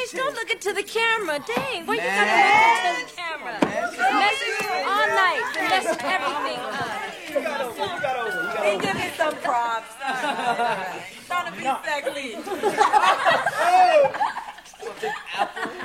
Gage, don't look into the camera. Dang, why you gotta look into the camera? Message all night. Mess everything up. He give me some props. Trying to be sexy.